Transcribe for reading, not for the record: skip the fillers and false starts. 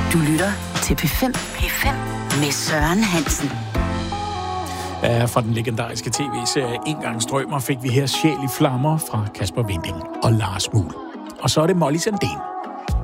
Du lytter til P5. P5 med Søren Hansen. Ja, fra den legendariske tv-serie En gang strømmer fik vi her Sjæl i flammer fra Kasper Winding og Lars Muhl. Og så er det Molly Sandén.